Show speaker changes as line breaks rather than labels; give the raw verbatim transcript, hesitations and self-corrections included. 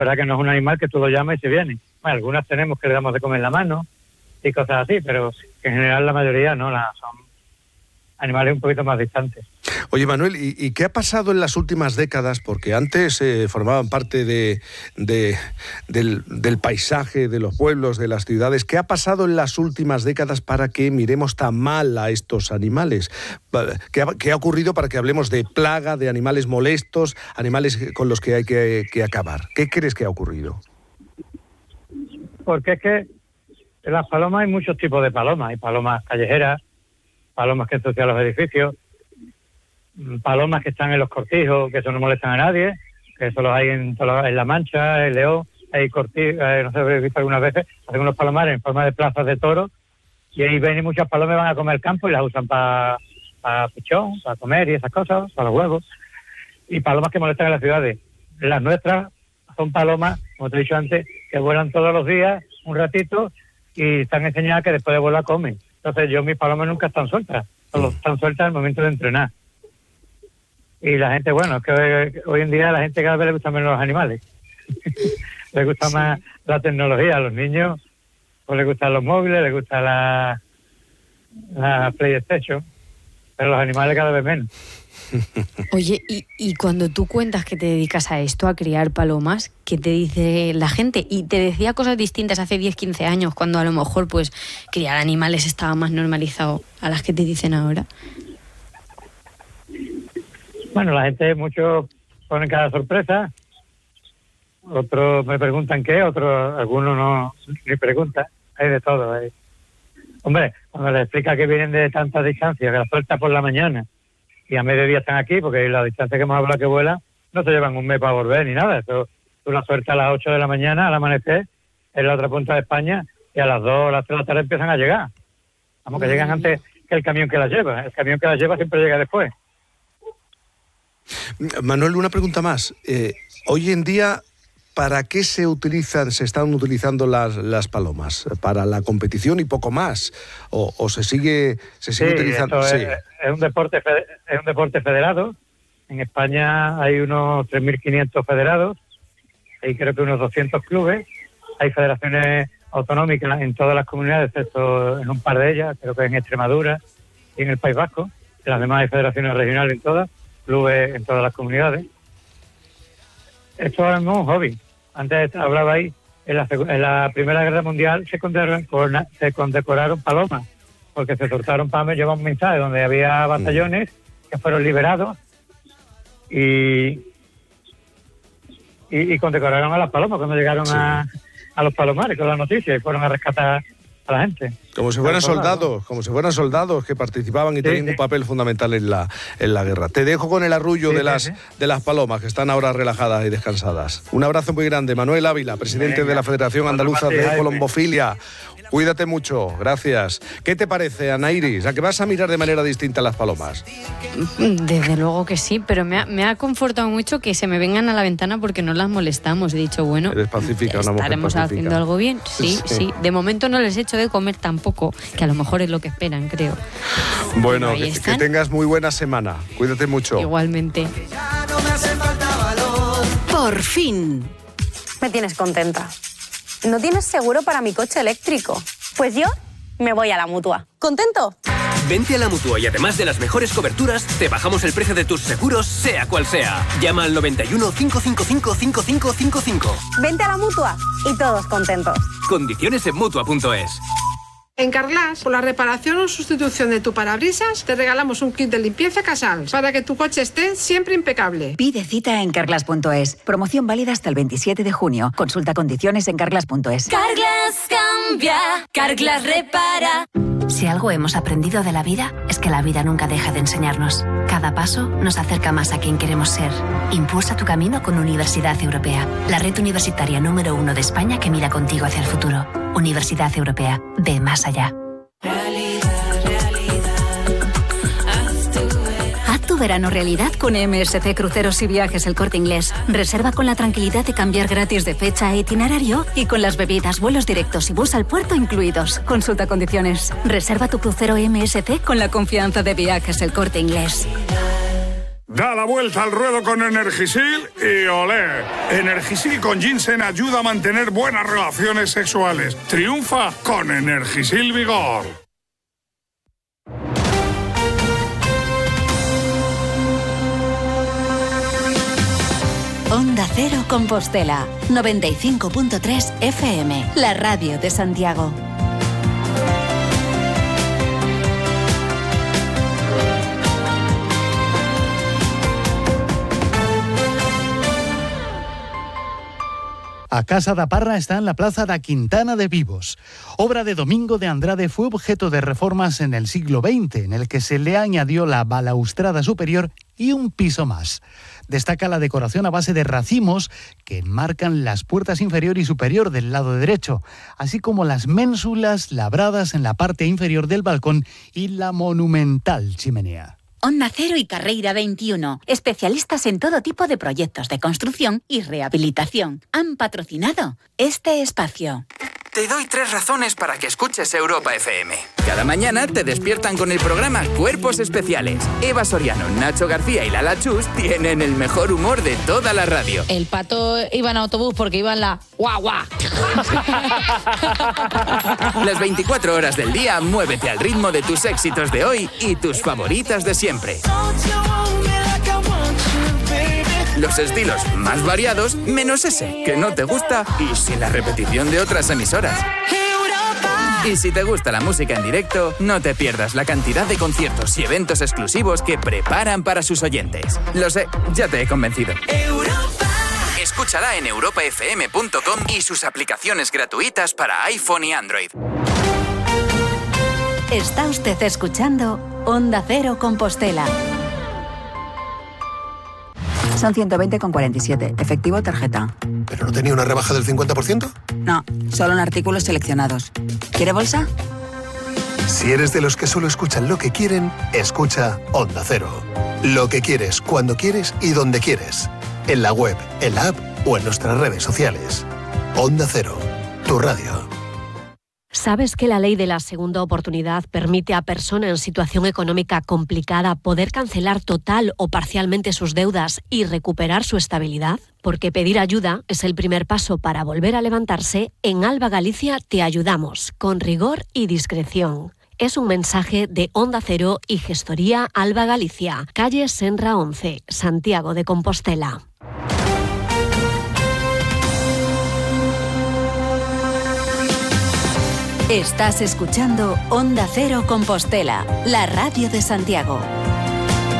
verdad que no es un animal que tú lo llamas y se viene. Bueno, algunas tenemos que le damos de comer en la mano y cosas así, pero en general la mayoría no, la, son animales un poquito más distantes.
Oye, Manuel, ¿y, y qué ha pasado en las últimas décadas? Porque antes eh, formaban parte de, de, del, del paisaje, de los pueblos, de las ciudades. ¿Qué ha pasado en las últimas décadas para que miremos tan mal a estos animales? ¿Qué ha, qué ha ocurrido para que hablemos de plaga, de animales molestos, animales con los que hay que, que acabar? ¿Qué crees que ha ocurrido?
Porque es que en las palomas hay muchos tipos de palomas. Hay palomas callejeras, palomas que ensucian los edificios, palomas que están en los cortijos, que eso no molestan a nadie, que eso los hay en, en La Mancha, en León, hay cortijos, eh, no sé si habéis visto algunas veces, hacen unos palomares en forma de plazas de toros, y ahí ven y muchas palomas van a comer el campo y las usan para pa pichón, para comer y esas cosas, para los huevos, y palomas que molestan en las ciudades. Las nuestras son palomas, como te he dicho antes, que vuelan todos los días, un ratito, y están enseñadas que después de volar comen. Entonces yo, mis palomas nunca están sueltas, solo están sueltas al momento de entrenar. Y la gente, bueno, es que hoy, hoy en día a la gente cada vez le gustan menos los animales. Le gusta sí. más la tecnología. A los niños pues les gustan los móviles, les gusta la, la PlayStation, pero los animales cada vez menos.
Oye, y, y cuando tú cuentas que te dedicas a esto, a criar palomas, ¿qué te dice la gente? Y te decía cosas distintas hace diez, quince años, cuando a lo mejor pues criar animales estaba más normalizado, a las que te dicen ahora.
Bueno, la gente, muchos ponen cada sorpresa, otros me preguntan qué, otros, algunos no ni preguntan, hay de todo. Hay. Hombre, cuando les explica que vienen de tantas distancias, que las sueltas por la mañana y a mediodía están aquí, porque la distancia que hemos hablado que vuela, no se llevan un mes para volver ni nada. Eso, tú la sueltas a las ocho de la mañana, al amanecer, en la otra punta de España, y a las dos o las tres de la tarde empiezan a llegar. Vamos, que llegan antes que el camión que las lleva. El camión que las lleva siempre llega después.
Manuel, una pregunta más. Eh, hoy en día, ¿para qué se utilizan, se están utilizando las, las palomas? ¿Para la competición y poco más? ¿O, o se sigue, se sigue
sí,
utilizando? Sí,
es, es, un deporte, es un deporte federado. En España hay unos tres mil quinientos federados. Hay creo que unos doscientos clubes. Hay federaciones autonómicas en todas las comunidades, excepto en un par de ellas, creo que en Extremadura y en el País Vasco. En las demás hay federaciones regionales en todas. Clubes en todas las comunidades. Esto ahora mismo es un hobby. Antes hablaba ahí, en la, en la Primera Guerra Mundial se condecoraron, se condecoraron palomas, porque se soltaron palomas, llevaban un mensaje donde había batallones que fueron liberados y, y, y condecoraron a las palomas cuando llegaron sí. a, a los palomares con la noticia y fueron a rescatar a la gente.
Como si fueran soldados, como si fueran soldados que participaban y sí, tenían sí. un papel fundamental en la en la guerra. Te dejo con el arrullo sí, de las sí. de las palomas que están ahora relajadas y descansadas. Un abrazo muy grande, Manuel Ávila, presidente Venga. de la Federación Andaluza de Colombofilia. Cuídate mucho, gracias. ¿Qué te parece, Ana Iris? ¿A que vas a mirar de manera distinta a las palomas?
Desde luego que sí, pero me ha, me ha confortado mucho que se me vengan a la ventana porque no las molestamos. He dicho, bueno,
eres pacífica, una mujer
estaremos
pacífica.
haciendo algo bien. Sí, sí, sí. De momento no les he hecho de comer tampoco, que a lo mejor es lo que esperan, creo.
Bueno, que, que tengas muy buena semana. Cuídate mucho.
Igualmente.
Por fin.
Me tienes contenta. ¿No tienes seguro para mi coche eléctrico? Pues yo me voy a la Mutua. ¿Contento?
Vente a la Mutua y además de las mejores coberturas, te bajamos el precio de tus seguros, sea cual sea. Llama al noventa y uno, cinco cinco cinco, cinco cinco cinco cinco.
Vente a la Mutua y todos contentos.
Condiciones en Mutua punto es.
En Carglass, por la reparación o sustitución de tu parabrisas, te regalamos un kit de limpieza Casals para que tu coche esté siempre impecable.
Pide cita en Carglass punto es. Promoción válida hasta el veintisiete de junio. Consulta condiciones en Carglass punto es.
Carglass cambia, Carglass repara.
Si algo hemos aprendido de la vida, es que la vida nunca deja de enseñarnos. Cada paso nos acerca más a quien queremos ser. Impulsa tu camino con Universidad Europea, la red universitaria número uno de España que mira contigo hacia el futuro. Universidad Europea, ve más allá.
Realidad, realidad, haz tu verano.
Haz tu verano realidad con M S C Cruceros y Viajes El Corte Inglés. Reserva con la tranquilidad de cambiar gratis de fecha e itinerario y con las bebidas, vuelos directos y bus al puerto incluidos. Consulta condiciones. Reserva tu crucero M S C con la confianza de Viajes El Corte Inglés.
Da la vuelta al ruedo con Energisil y olé. Energisil con ginseng ayuda a mantener buenas relaciones sexuales. Triunfa con Energisil Vigor.
Onda Cero Compostela, noventa y cinco punto tres F M, la radio de Santiago.
A Casa da Parra está en la Plaza da Quintana de Vivos. Obra de Domingo de Andrade, fue objeto de reformas en el siglo veinte, en el que se le añadió la balaustrada superior y un piso más. Destaca la decoración a base de racimos que enmarcan las puertas inferior y superior del lado derecho, así como las ménsulas labradas en la parte inferior del balcón y la monumental chimenea.
Onda Cero y Carreira veintiuno, especialistas en todo tipo de proyectos de construcción y rehabilitación, han patrocinado este espacio.
Te doy tres razones para que escuches Europa F M. Cada mañana te despiertan con el programa Cuerpos Especiales. Eva Soriano, Nacho García y Lala Chus tienen el mejor humor de toda la radio.
El Pato iba en autobús porque iba en la guau guau.
Las veinticuatro horas del día, muévete al ritmo de tus éxitos de hoy y tus favoritas de siempre. Los estilos más variados, menos ese que no te gusta y sin la repetición de otras emisoras. Y si te gusta la música en directo, no te pierdas la cantidad de conciertos y eventos exclusivos que preparan para sus oyentes. Lo sé, ya te he convencido. Escúchala en europa f m punto com y sus aplicaciones gratuitas para iPhone y Android.
Está usted escuchando Onda Cero Compostela.
Son ciento veinte con cuarenta y siete. Efectivo o tarjeta.
¿Pero no tenía una rebaja del cincuenta por ciento?
No, solo en artículos seleccionados. ¿Quiere bolsa?
Si eres de los que solo escuchan lo que quieren, escucha Onda Cero. Lo que quieres, cuando quieres y donde quieres. En la web, en la app o en nuestras redes sociales. Onda Cero, tu radio.
¿Sabes que la ley de la segunda oportunidad permite a personas en situación económica complicada poder cancelar total o parcialmente sus deudas y recuperar su estabilidad? Porque pedir ayuda es el primer paso para volver a levantarse. En Alba Galicia te ayudamos, con rigor y discreción. Es un mensaje de Onda Cero y Gestoría Alba Galicia, calle Senra once, Santiago de Compostela.
Estás escuchando Onda Cero Compostela, la radio de Santiago.